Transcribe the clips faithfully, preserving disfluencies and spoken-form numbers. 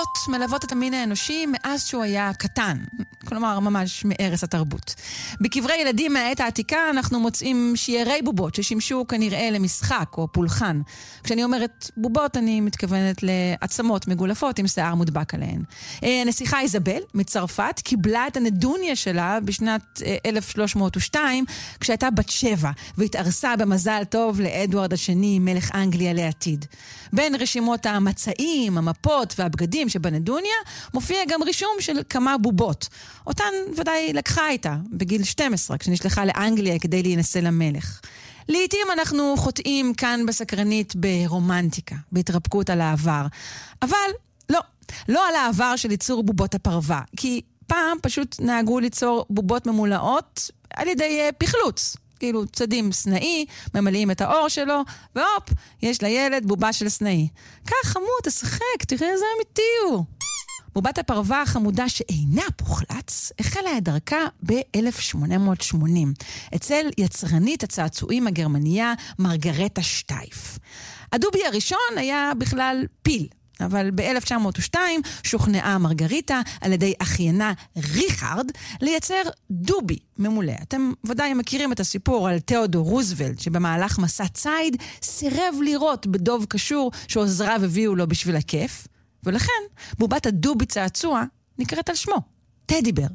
מלוות את המין האנושי מאז שהוא היה קטן, כלומר ממש מערש התרבות. בקברי ילדים מהעת העתיקה אנחנו מוצאים שיירי בובות ששימשו כנראה למשחק או פולחן. כשאני אומרת בובות אני מתכוונת לעצמות מגולפות עם שיער מודבק עליהן. הנסיכה איזבל מצרפת קיבלה את הנדוניה שלה בשנת אלף שלוש מאות ושתיים כשהייתה בת שבע והתארסה במזל טוב לאדוארד השני מלך אנגליה לעתיד. בין רשימות המצעים, המפות והבגדים שבנדוניה מופיע גם רישום של כמה בובות. אותן ודאי לקחה איתה בגיל שתים עשרה כשנשלחה לאנגליה כדי להינשא למלך. לעתים אנחנו חוטאים כאן בסקרנית ברומנטיקה, בהתרפקות על העבר. אבל לא, לא על העבר של ייצור בובות הפרווה, כי פעם פשוט נהגו ליצור בובות ממולאות על ידי פחלוץ. כאילו צדים סנאי, ממלאים את האור שלו, והופ, יש לילד בובה של סנאי. כך חמוד, תשחק, תראה איזה אמיתי הוא. בובת הפרווה החמודה שאינה פוחלץ, החלה את דרכה ב-אלף שמונה מאות שמונים, אצל יצרנית הצעצועים הגרמניה מרגרטה שטייף. הדובי הראשון היה בכלל פיל, אבל ב-אלף תשע מאות ושתיים שוכנעה מרגריטה על ידי אחיינה ריכרד לייצר דובי ממולא. אתם ודאי מכירים את הסיפור על תיאודור רוזוולט שבמהלך מסע ציד סירב לראות בדוב קשור שעוזריו הביאו לו בשביל הכיף, ולכן בובת הדובי צעצוע נקראת על שמו, טדי בר.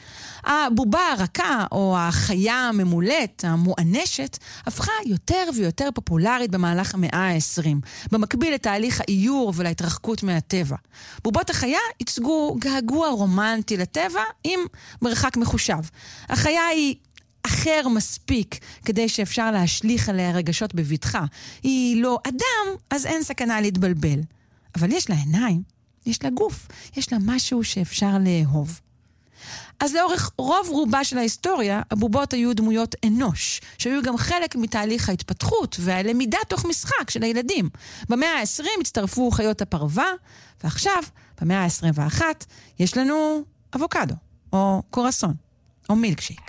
הבובה הרכה או החיה הממולאת, המואנשת, הפכה יותר ויותר פופולרית במהלך המאה ה-עשרים, במקביל לתהליך האיור ולהתרחקות מהטבע. בובות החיה ייצגו געגוע רומנטי לטבע עם מרחק מחושב. החיה היא אחר מספיק כדי שאפשר להשליך עליה רגשות בבטחה. היא לא אדם, אז אין סכנה להתבלבל. אבל יש לה עיניים, יש לה גוף, יש לה משהו שאפשר לאהוב. אז לאורך רוב רובה של ההיסטוריה, הבובות היו דמויות אנוש, שהיו גם חלק מתהליך ההתפתחות והלמידה תוך משחק של הילדים. במאה ה-העשרים הצטרפו חיות הפרווה, ועכשיו, במאה ה-עשרים ואחת, יש לנו אבוקדו, או קורסון, או מילקשייק.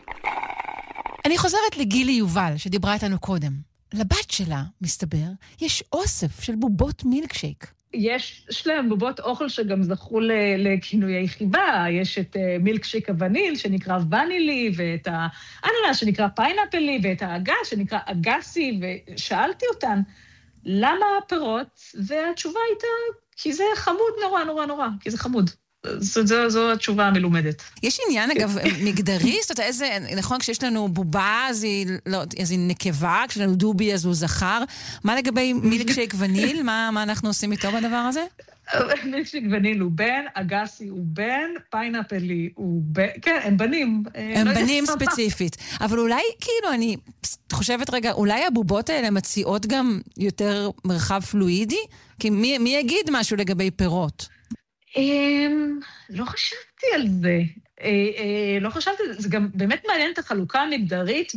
אני חוזרת לגילי יובל, שדיברה איתנו קודם. לבת שלה, מסתבר, יש אוסף של בובות מילקשייק. יש שלהם בובות אוכל שגם זכו לכינויי חיבה, יש את מילקשייק הווניל שנקרא ונילי, ואת האננס שנקרא פיינאפלי, ואת האגס שנקרא אגסי, ושאלתי אותן, למה הפירות? והתשובה הייתה, כי זה חמוד נורא נורא נורא, כי זה חמוד. זו, זו, זו התשובה המלומדת. יש עניין, אגב, מגדרי? זאת אומרת, איזה, נכון, כשיש לנו בובה, אז היא, לא, אז היא נקבה, כשיש לנו דובי, אז הוא זכר. מה לגבי מילקשייק וניל? מה, מה אנחנו עושים איתו בדבר הזה? מילקשייק וניל הוא בן, אגסי הוא בן, פיינאפלי הוא בן, כן, הם בנים. הם לא בנים ספציפית. אבל אולי, כאילו, אני חושבת רגע, אולי הבובות האלה מציעות גם יותר מרחב פלואידי? כי מי, מי יגיד משהו לגבי פירות? לא חשבתי על זה. לא חשבתי, זה גם באמת מעניין את החלוקה המגדרית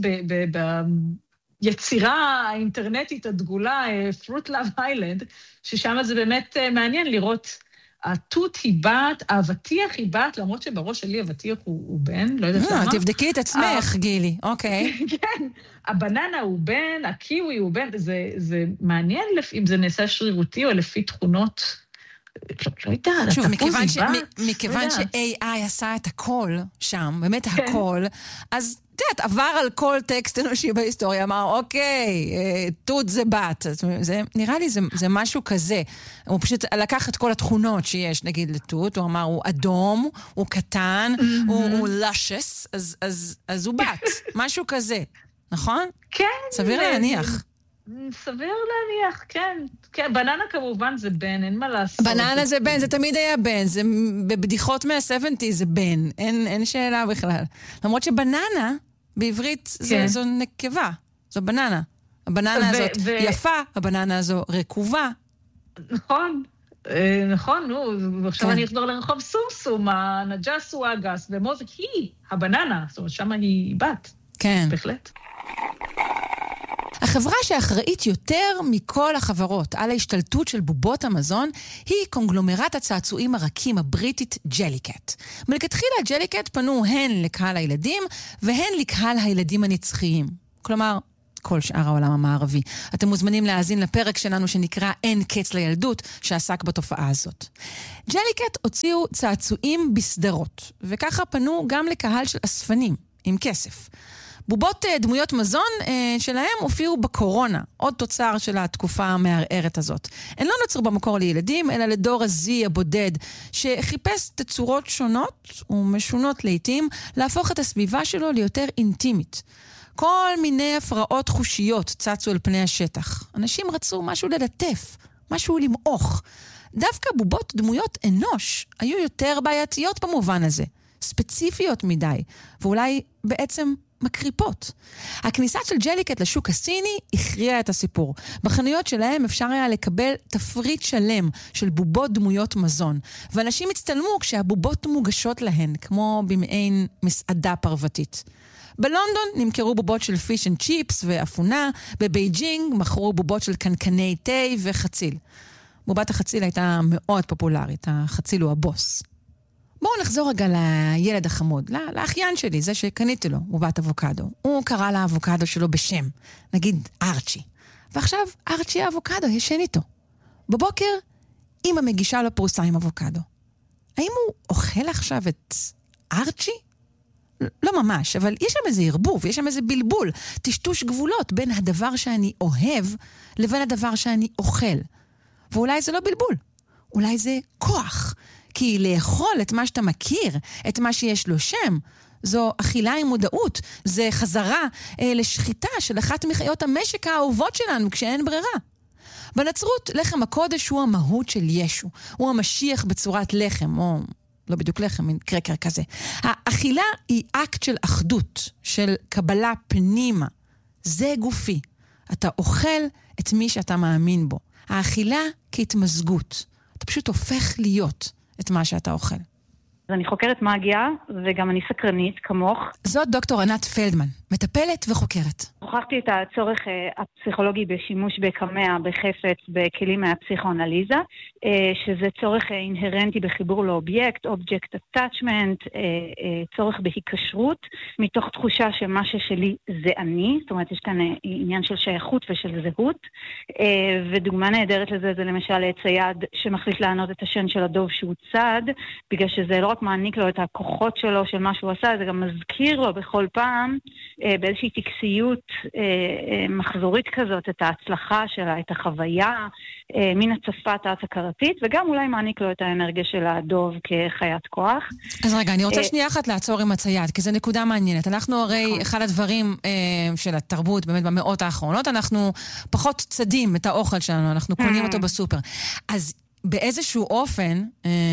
ביצירה האינטרנטית הדגולה, Fruit Love Island, ששם זה באמת מעניין לראות, התות היא בת, האבטיח היא בת, למרות שבראש שלי אבטיח הוא בן, לא יודעת למה. תבדקי את עצמך, גילי, אוקיי. כן, הבננה הוא בן, הקיווי הוא בן, זה מעניין אם זה נעשה שרירותי או לפי תכונות, לא יודעת, שוב, מכיוון ש-איי איי עשה את הכל שם, באמת הכל, אז תעת, עבר על כל טקסט אנושי בהיסטוריה, אמר, אוקיי, תות זה בת. נראה לי זה משהו כזה. הוא פשוט לקח את כל התכונות שיש, נגיד, לתות, הוא אמר, הוא אדום, הוא קטן, הוא לשס, אז הוא בת. משהו כזה, נכון? כן. סביר להניח. סביר להניח, כן. כן, בננה כמובן זה בן, אין מה לעשות. בננה זה בן, זה תמיד היה בן, זה בבדיחות מה-שבעים זה בן, אין, אין שאלה בכלל. למרות שבננה, בעברית, כן. זה, זו נקבה, זו בננה. הבננה ו- הזאת ו- יפה, הבננה הזו רקובה. נכון, נכון, נו, ועכשיו כן. אני אחזור לרחוב סומסום, הנג'ס הוא האגס, ומוזיק היא הבננה, זאת אומרת, שמה היא בת. כן. בהחלט. החברה שאחראית יותר מכל החברות על ההשתלטות של בובות המזון היא קונגלומרט הצעצועים הרכים הבריטית ג'ליקט. מלכתחילה ג'ליקט פנו הן לקהל הילדים והן לקהל הילדים הנצחיים. כלומר, כל שאר העולם המערבי. אתם מוזמנים להאזין לפרק שלנו שנקרא אין קץ לילדות, שעסק בתופעה הזאת. ג'ליקט הוציאו צעצועים בסדרות, וככה פנו גם לקהל של אספנים, עם כסף. בובות דמויות מזון שלהם הופיעו בקורונה, עוד תוצר של התקופה המערערת הזאת. הן לא נוצרו במקור לילדים, אלא לדור הזי הבודד, שחיפש תצורות שונות ומשונות לעתים, להפוך את הסביבה שלו ליותר אינטימית. כל מיני הפרעות חושיות צצו על פני השטח. אנשים רצו משהו ללטף, משהו למעוך. דווקא בובות דמויות אנוש היו יותר בעייתיות במובן הזה, ספציפיות מדי, ואולי בעצם מקריפות. הכניסה של ג'ליקט לשוק הסיני הכריעה את הסיפור. בחנויות שלהם אפשר היה לקבל תפריט שלם של בובות דמויות מזון, ואנשים הצטלמו כשהבובות מוגשות להן, כמו במעין מסעדה פרוותית. בלונדון נמכרו בובות של פיש אנד צ'יפס ואפונה, בבייג'ינג מכרו בובות של קנקני תה וחציל. בובת החציל הייתה מאוד פופולרית, החציל הוא הבוס. בואו נחזור רגע לילד החמוד, לאחיין שלי, זה שקניתי לו, בובת אבוקדו. הוא קרא לאבוקדו שלו בשם, נגיד ארצ'י. ועכשיו ארצ'י האבוקדו ישן איתו. בבוקר אמא מגישה לו פרוסה עם אבוקדו. האם הוא אוכל עכשיו את ארצ'י? לא ממש, אבל יש שם איזה ערבוב, יש שם איזה בלבול, טשטוש גבולות בין הדבר שאני אוהב לבין הדבר שאני אוכל. ואולי זה לא בלבול, אולי זה כוח. כי לאכול את מה שאתה מכיר, את מה שיש לו שם, זו אכילה עם מודעות, זה חזרה אה, לשחיטה של אחת מחיות המשק האהובות שלנו כשאין ברירה. בנצרות, לחם הקודש הוא המהות של ישו, הוא המשיח בצורת לחם, או לא בדיוק לחם, מין קרקר כזה. האכילה היא אקט של אחדות, של קבלה פנימה. זה גופי. אתה אוכל את מי שאתה מאמין בו. האכילה כהתמזגות. אתה פשוט הופך להיות את מה שאתה אוכל. אז אני חוקרת מגיה, וגם אני סקרנית, כמוך. זאת דוקטור ענת פלדמן, מטפלת וחוקרת. הוכחתי את הצורך הפסיכולוגי בשימוש בקמע, בחפץ, בכלים מהפסיכואנליזה, שזה צורך אינהרנטי בחיבור לאובייקט, אובייקט אטאצ'מנט, צורך בהיקשרות, מתוך תחושה שמה ששלי זה אני, זאת אומרת, יש כאן עניין של שייכות ושל זהות, ודוגמה נהדרת לזה זה למשל צייד שמחליט לענות את השן של הדוב שהוא צד, בגלל שזה לא רק מעניק לו את הכוחות שלו של מה שהוא עשה, זה גם מזכיר לו בכל פעם באיזושהי טקסיות מחזורית כזאת את ההצלחה שלה, את החוויה מן הצפה תת-הכרתית, וגם אולי מעניק לו את האנרגיה של הדוב כחיית כוח. אז רגע, אני רוצה שנייה אחת לעצור עם הצייד, כי זו נקודה מעניינת. אנחנו הרי, אחד הדברים של התרבות, באמת במאות האחרונות, אנחנו פחות צדים את האוכל שלנו, אנחנו קונים אותו בסופר. אז באיזשהו אופן,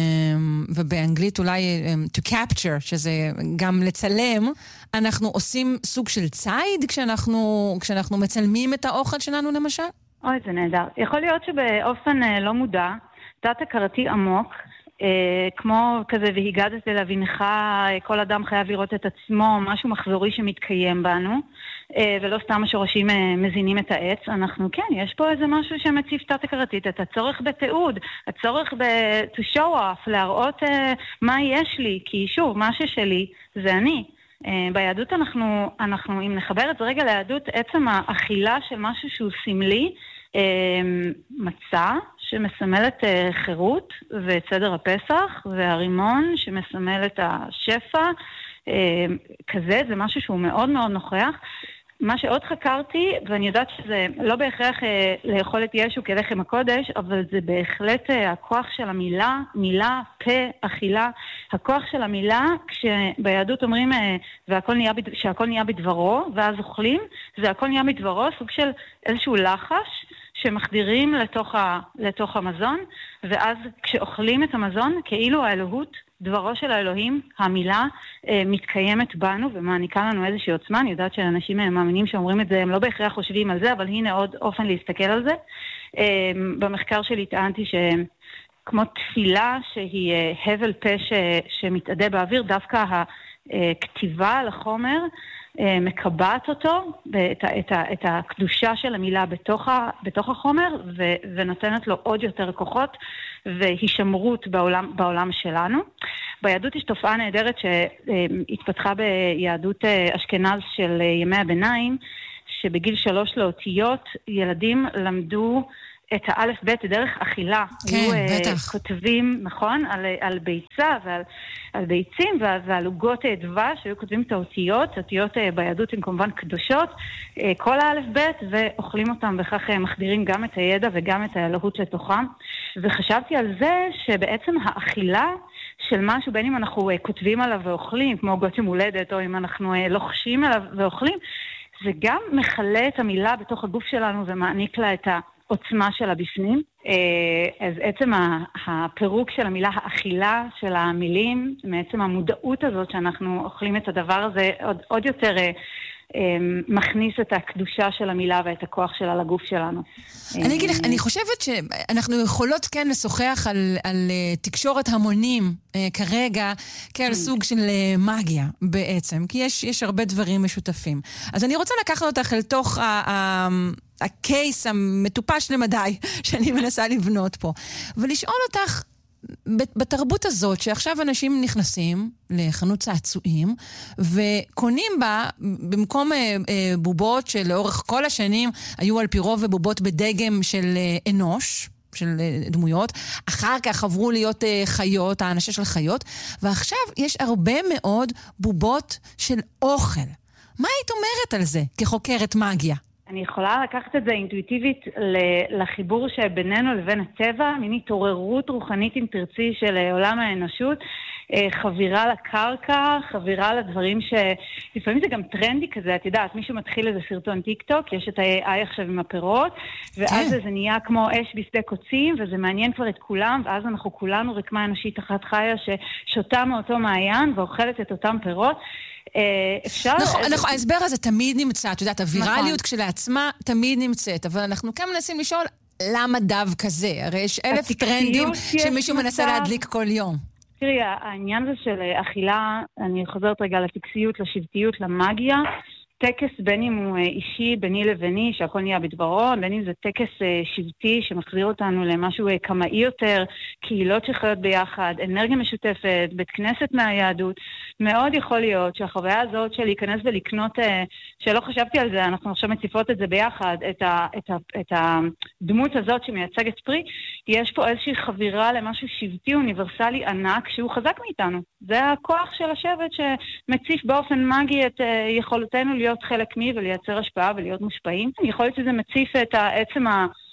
ובאנגלית אולי to capture, שזה גם לצלם, אנחנו עושים סוג של צייד כשאנחנו, כשאנחנו מצלמים את האוכל שלנו למשל? אוי, זה נהדר. יכול להיות שבאופן לא מודע, תת-הכרתי עמוק, כמו כזה והגדת להבינך, כל אדם חייב לראות את עצמו, משהו מחזורי שמתקיים בנו, ולא סתם השורשים מזינים את העץ. אנחנו, כן, יש פה איזה משהו שמציף תת-הכרתית, את הצורך בתיעוד, הצורך ב- to show off, להראות מה יש לי, כי שוב, מה ששלי זה אני. ביהדות אנחנו, אנחנו, אם נחבר את זה רגע ליהדות, עצם האכילה של משהו שהוא סמלי, מצה שמסמל את חירות ואת סדר הפסח, והרימון שמסמל את השפע, כזה, זה משהו שהוא מאוד מאוד נוכח. מה שעוד חקרתי, ואני יודעת שזה לא בהכרח לאכול את ישו כלחם הקודש, אבל זה בהחלט הכוח של המילה, מילה, פה, אכילה, הכוח של המילה, כשביהדות אומרים והכל נהיה, שהכל נהיה בדברו, ואז אוכלים, זה הכל נהיה בדברו, סוג של איזשהו לחש, שמחדירים לתוך, ה, לתוך המזון, ואז כשאוכלים את המזון, כאילו האלוהות, דברו של האלוהים, המילה, אה, מתקיימת בנו ומעניקה לנו איזושהי עוצמה. אני יודעת שאנשים מאמינים שאומרים את זה, הם לא בהכרח חושבים על זה, אבל הנה עוד אופן להסתכל על זה. אה, במחקר שלי טענתי שכמו תפילה שהיא אה, הבל פה ש, שמתעדה באוויר, דווקא הכתיבה על החומר, מקבעת אותו, את, את, את הקדושה של המילה בתוך, ה, בתוך החומר, ו, ונותנת לו עוד יותר כוחות והישמרות בעולם, בעולם שלנו. ביהדות יש תופעה נהדרת שהתפתחה ביהדות אשכנז של ימי הביניים, שבגיל שלוש לאותיות ילדים למדו את האלף בית דרך אכילה. כן, היו, בטח. uh, כותבים, נכון, על, על ביצה ועל על ביצים ועל, ועל עוגות דבש, שהיו כותבים את האותיות, האותיות uh, ביהדות הן כמובן קדושות, uh, כל האלף בית, ואוכלים אותם, וכך uh, מחדירים גם את הידע וגם את האלוהות לתוכם. וחשבתי על זה שבעצם האכילה של משהו, בין אם אנחנו uh, כותבים עליו ואוכלים, כמו עוגות יום הולדת, או אם אנחנו uh, לוחשים עליו ואוכלים, זה גם מכלה את המילה בתוך הגוף שלנו ומעניק לה את ה... עוצמה שלה בפנים. אז עצם הפירוק של המילה האכילה של המילים, מעצם המודעות הזאת שאנחנו אוכלים את הדבר הזה, עוד, עוד יותר מכניס את הקדושה של המילה ואת הכוח שלה לגוף שלנו. אני אגיד לך, אני חושבת שאנחנו יכולות כן לשוחח על, על תקשורת המונים כרגע, כעל סוג של מגיה בעצם, כי יש, יש הרבה דברים משותפים. אז אני רוצה לקחת אותך אל תוך ה... ה הקייס המטופש למדי שאני מנסה לבנות פה. ולשאול אותך, בתרבות הזאת, שעכשיו אנשים נכנסים לחנות צעצועים, וקונים בה, במקום אה, אה, בובות שלאורך כל השנים היו על פי רוב בובות בדגם של אה, אנוש, של אה, דמויות, אחר כך עברו להיות אה, חיות, האנשה של חיות, ועכשיו יש הרבה מאוד בובות של אוכל. מה היית אומרת על זה כחוקרת מגיה? אני יכולה לקחת את זה אינטואיטיבית לחיבור שבינינו לבין הטבע, מין התעוררות רוחנית אם תרצי של עולם האנושות, חבירה לקרקע, חבירה לדברים שלפעמים זה גם טרנדי כזה, את יודעת, מישהו מתחיל איזה סרטון טיק טוק, יש את ה-איי איי עכשיו עם הפירות, ואז זה נהיה כמו אש בשדה קוצים, וזה מעניין כבר את כולם, ואז אנחנו כולנו רקמה אנושית אחת חיה ששותה מאותו מעיין ואוכלת את אותם פירות. אפשר... נכון, נכון, ההסבר הזה תמיד נמצא, את יודעת, הווירליות כשלעצמה תמיד נמצאת, אבל אנחנו כאן מנסים לשאול למה דווקא זה, הרי יש אלף טרנדים שמישהו מנסה להדליק כל יום. תראי, העניין הזה של אכילה, אני חוזרת רגע לטקסיות, לשבטיות, למאגיה, טקס בין אם הוא אישי, ביני לביני, שהכל נהיה בדברו, בין אם זה טקס שבטי שמחזיר אותנו למשהו קמאי יותר, קהילות שחיות ביחד, אנרגיה משותפת, בית כנסת מהיהדות, מאוד יכול להיות שהחוויה הזאת של להיכנס ולקנות, שלא חשבתי על זה, אנחנו עכשיו מציפות את זה ביחד, את, ה, את, ה, את הדמות הזאת שמייצגת פרי, יש פה איזושהי חבירה למשהו שבטי אוניברסלי ענק שהוא חזק מאיתנו. זה הכוח של השבט שמציף באופן מגי את יכולתנו להיות חלק מי ולייצר השפעה ולהיות מושפעים. אני יכולת שזה מציף את עצם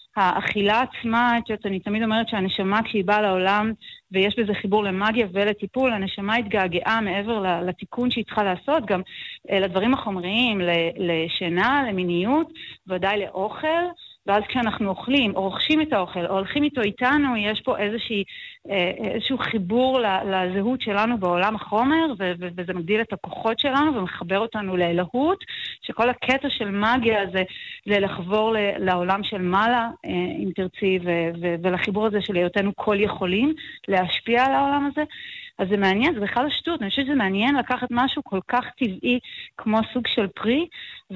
האכילה עצמה, אני תמיד אומרת שהנשמה כשהיא באה לעולם ויש בזה חיבור למאגיה ולטיפול, הנשמה התגעגעה מעבר לתיקון שהיא צריכה לעשות, גם לדברים החומריים, לשינה, למיניות, ודאי לאוכל, ואז כשאנחנו אוכלים, או רוכשים את האוכל, או הולכים איתו איתנו, יש פה איזושהי, איזשהו חיבור לזהות שלנו בעולם החומר, וזה מגדיל את הכוחות שלנו, ומחבר אותנו לאלוהות, שכל הקטע של מגיה זה, זה לחבור לעולם של מעלה, אם תרצי, ולחיבור הזה של היותנו כל יכולים, להשפיע על העולם הזה. אז זה מעניין, זה בכלל השטות, אני חושבת שזה מעניין לקחת משהו כל כך טבעי כמו סוג של פרי,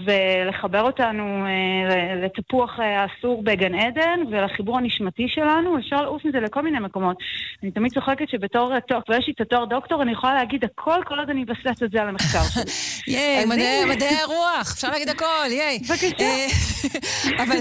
ולחבר אותנו אה, לתפוח האסור בגן עדן, ולחיבור הנשמתי שלנו, אפשר לעוף מזה לכל מיני מקומות. אני תמיד צוחקת שבתור, ויש לי את התואר דוקטור, אני יכולה להגיד הכל, כל עוד אני מבססת את זה על המחקר שלי. ייי, מדעי הרוח, אפשר להגיד הכל, ייי. בבקשה. אבל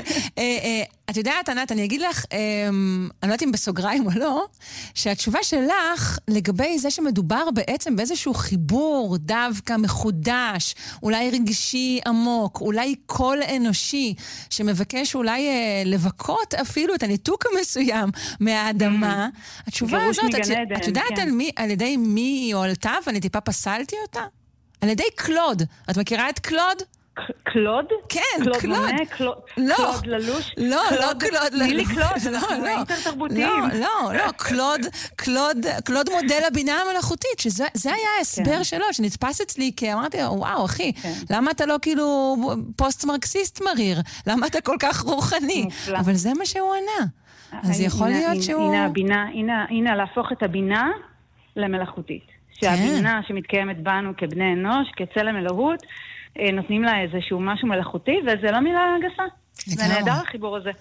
את יודעת, ענת, אני אגיד לך, אני לא יודעת אם בסוגריים או לא, שהתשובה שלך לגבי זה שמדובר בעצם באיזשהו חיבור דווקא מחודש, אולי רגשי עמוק, אולי קול אנושי, שמבקש אולי לבקות אפילו את הניתוק המסוים מהאדמה. התשובה הזאת, את יודעת על ידי מי היא הועלתה, ואני טיפה פסלתי אותה? על ידי קלוד. את מכירה את קלוד? קלוד? כן, קלוד. קלוד. מונה, קלוד, לא. קלוד ללוש? לא, קלוד, לא קלוד ללוש. מילי קלוד, לא, אנחנו לא. אינטר תרבותיים. לא, לא, לא, קלוד, קלוד, קלוד מודל הבינה המלאכותית, שזה זה היה ההסבר כן. שלו, שנתפס אצלי, כי אמרתי, וואו, אחי, כן. למה אתה לא כאילו פוסט-מרקסיסט מריר? למה אתה כל כך רוחני? מופלא. אבל זה מה שהוא ענה. אז יכול הנה, להיות הנה, שהוא... הנה הבינה, הנה, הנה להפוך את הבינה למלאכותית. שהבינה שמתקיימת בנו כבני אנוש, כצלם אלוהות, נותנים לה איזשהו משהו מלאכותי, וזה לא מילה גסה. זה נהדר החיבור הזה.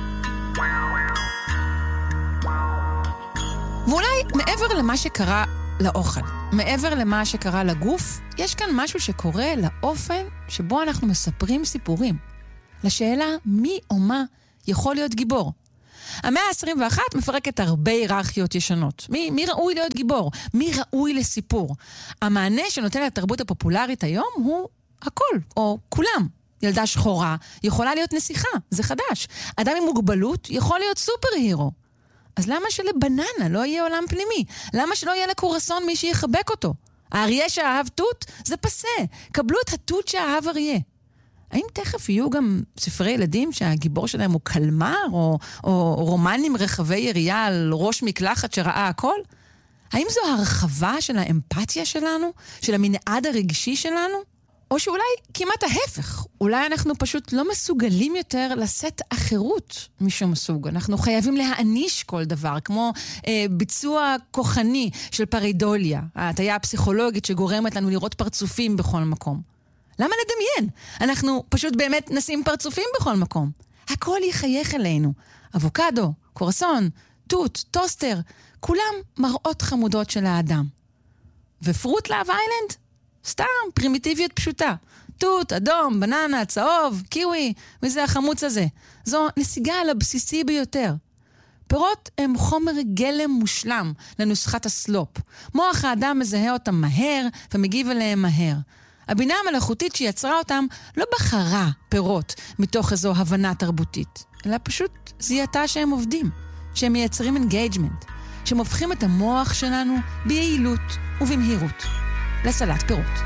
ואולי מעבר למה שקרה לאוכל. מעבר למה שקרה לגוף, יש כאן משהו שקורה לאופן שבו אנחנו מספרים סיפורים. לשאלה מי או מה יכול להיות גיבור. המאה ה-עשרים ואחת מפרקת הרבה היררכיות ישנות. מי, מי ראוי להיות גיבור? מי ראוי לסיפור? המענה שנותן לתרבות הפופולרית היום הוא הכל, או כולם. ילדה שחורה יכולה להיות נסיכה, זה חדש. אדם עם מוגבלות יכול להיות סופר הירו. אז למה שלבננה לא יהיה עולם פנימי? למה שלא יהיה לקורסון מי שיחבק אותו? האריה שאהב תות? זה פסה. קבלו את התות שאהב אריה. האם תכף יהיו גם ספרי ילדים שהגיבור שלהם הוא קלמר, או, או רומנים רחבי ירייה על ראש מקלחת שראה הכל? האם זו הרחבה של האמפתיה שלנו? של המנעד הרגשי שלנו? או שאולי כמעט ההפך, אולי אנחנו פשוט לא מסוגלים יותר לשאת אחרות משום סוג. אנחנו חייבים להעניש כל דבר, כמו אה, ביצוע כוחני של פרידוליה, ההטיה הפסיכולוגית שגורמת לנו לראות פרצופים בכל מקום. למה לדמיין? אנחנו פשוט באמת נשים פרצופים בכל מקום. הכל יחייך אלינו. אבוקדו, קורסון, תות, טוסטר, כולם מראות חמודות של האדם. ופרוט לאב איילנד? סתם, פרימיטיביות פשוטה. תות, אדום, בננה, צהוב, קיווי, וזה החמוץ הזה. זו נסיגה על הבסיסי ביותר. פירות הם חומר גלם מושלם לנוסחת הסלופ. מוח האדם מזהה אותם מהר ומגיב אליהם מהר. הבינה המלאכותית שיצרה אותם לא בחרה פירות מתוך איזו הבנה תרבותית, אלא פשוט זיהתה שהם עובדים, שהם מייצרים אינגייג'מנט, שהם הופכים את המוח שלנו ביעילות ובמהירות לסלט פירות.